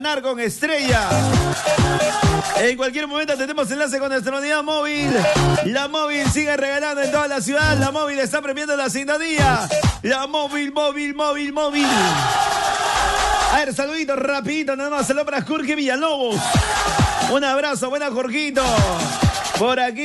Con Estrella. En cualquier momento tenemos enlace con nuestra unidad móvil. La móvil sigue regalando en toda la ciudad. La móvil está premiando la sintonía. La móvil. A ver, saludito rapidito, nada más. Saludos para Jorge Villalobos. Un abrazo, buena Jorgito. Por aquí.